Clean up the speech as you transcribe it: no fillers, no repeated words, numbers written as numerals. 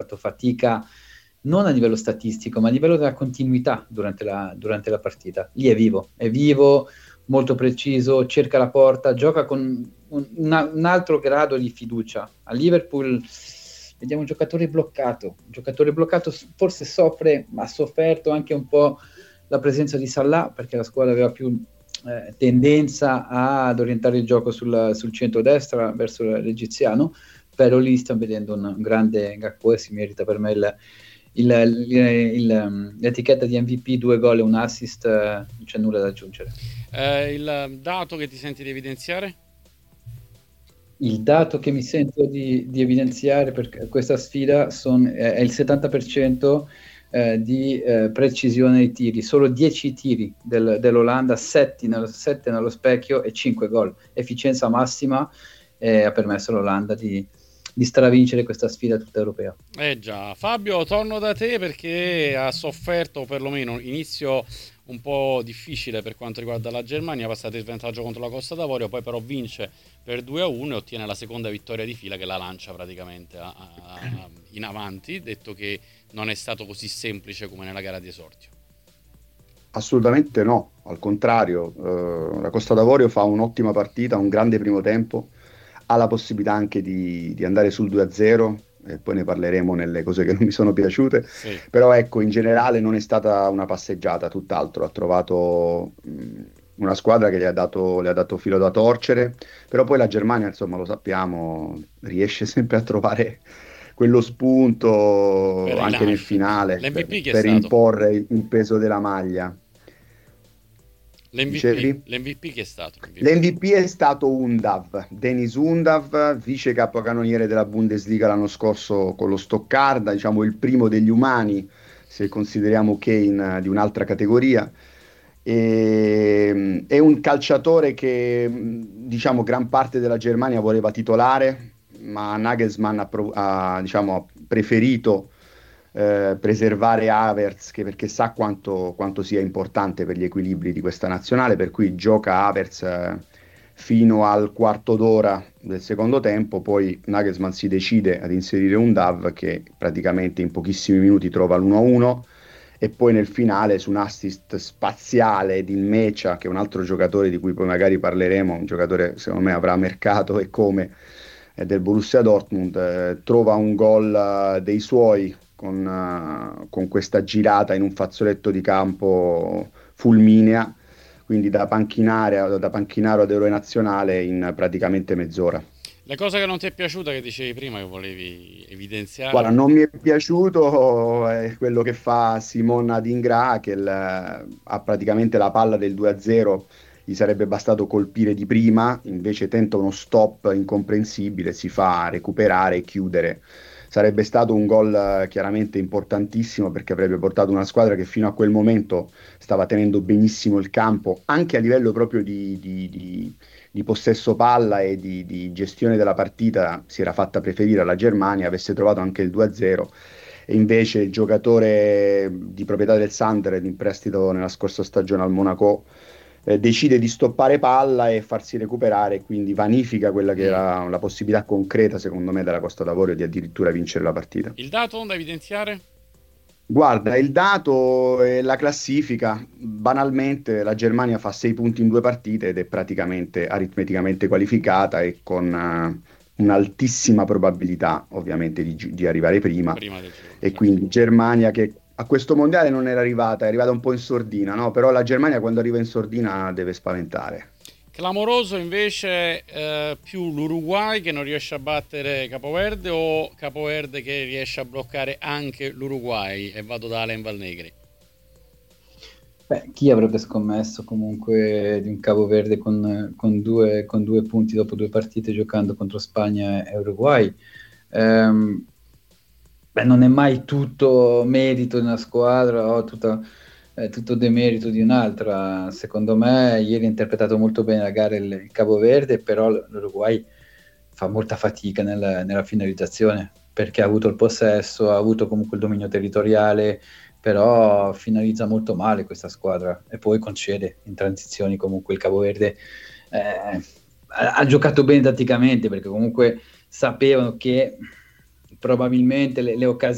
fatto fatica non a livello statistico, ma a livello della continuità durante la partita. Lì è vivo, molto preciso, cerca la porta, gioca con un altro grado di fiducia. A Liverpool vediamo un giocatore bloccato, forse soffre, ma ha sofferto anche un po' la presenza di Salah, perché la squadra aveva più tendenza ad orientare il gioco sul centro-destra verso l'egiziano, però lì stiamo vedendo un grande Gakpo e si merita per me l'etichetta di MVP, 2 gol e un assist, non c'è nulla da aggiungere. Il dato che ti senti di evidenziare? Il dato che mi sento di evidenziare per questa sfida è il 70% di precisione dei tiri, solo 10 tiri dell'Olanda, 7 nello specchio e 5 gol. Efficienza massima ha permesso all'Olanda di stravincere questa sfida tutta europea. Già, Fabio, torno da te perché ha sofferto perlomeno inizio un po' difficile per quanto riguarda la Germania, passata in svantaggio contro la Costa d'Avorio, poi però vince per 2-1 e ottiene la seconda vittoria di fila che la lancia praticamente in avanti, detto che non è stato così semplice come nella gara di esordio. Assolutamente no, al contrario, la Costa d'Avorio fa un'ottima partita, un grande primo tempo, ha la possibilità anche di andare sul 2-0, e poi ne parleremo nelle cose che non mi sono piaciute, Sì. però ecco, in generale non è stata una passeggiata, tutt'altro, ha trovato una squadra che le ha dato filo da torcere, però poi la Germania, insomma, lo sappiamo, riesce sempre a trovare quello Per spunto anche nel rinascere. finale L'MVP chi è per stato? imporre il peso della maglia. Dicevi? L'MVP chi è stato? MVP. L'MVP è stato Undav, Denis Undav, vice capocannoniere della Bundesliga l'anno scorso con lo Stoccarda, diciamo il primo degli umani, se consideriamo Kane di un'altra categoria. È un calciatore che, diciamo, gran parte della Germania voleva titolare, ma Nagelsmann diciamo, ha preferito preservare Havertz perché sa quanto sia importante per gli equilibri di questa nazionale, per cui gioca Havertz fino al quarto d'ora del secondo tempo, poi Nagelsmann si decide ad inserire un Dav che praticamente in pochissimi minuti trova l'1-1 e poi nel finale su un assist spaziale di Mecha, che è un altro giocatore di cui poi magari parleremo, un giocatore che secondo me avrà mercato e come del Borussia Dortmund, trova un gol dei suoi con questa girata in un fazzoletto di campo fulminea, quindi da panchinaro ad eroe nazionale in praticamente mezz'ora. Le cose che non ti è piaciuta che dicevi prima che volevi Guarda, evidenziare? non mi è piaciuto quello che fa Simon Adingra, che ha praticamente la palla del 2-0, gli sarebbe bastato colpire di prima, invece tenta uno stop incomprensibile, si fa recuperare e chiudere. Sarebbe stato un gol chiaramente importantissimo perché avrebbe portato una squadra che fino a quel momento stava tenendo benissimo il campo, anche a livello proprio di possesso palla e di gestione della partita si era fatta preferire alla Germania, avesse trovato anche il 2-0 e invece il giocatore di proprietà del Sunderland in prestito nella scorsa stagione al Monaco decide di stoppare palla e farsi recuperare e quindi vanifica quella che Mm. era la possibilità concreta secondo me della Costa d'Avorio di addirittura vincere la partita. Il dato da evidenziare? Guarda, il dato è la classifica. Banalmente, la Germania fa 6 punti in 2 partite ed è praticamente aritmeticamente qualificata e con un'altissima probabilità, ovviamente, di arrivare prima. Prima del giro, E sì. quindi Germania che a questo mondiale non era arrivata, è arrivata un po' in sordina, no? Però la Germania quando arriva in sordina deve spaventare. Clamoroso invece più l'Uruguay che non riesce a battere Capoverde o Capoverde che riesce a bloccare anche l'Uruguay? E vado da Alen Valnegri. Beh, chi avrebbe scommesso comunque di un Cabo Verde con due punti dopo 2 partite giocando contro Spagna e Uruguay? Ehm, Beh, non è mai tutto merito di una squadra o tutto demerito di un'altra. Secondo me, ieri ha interpretato molto bene la gara il Cabo Verde, però l'Uruguay fa molta fatica nella finalizzazione perché ha avuto il possesso, ha avuto comunque il dominio territoriale, però finalizza molto male questa squadra e poi concede in transizioni. Comunque il Cabo Verde ha giocato bene tatticamente perché comunque sapevano che probabilmente le occasioni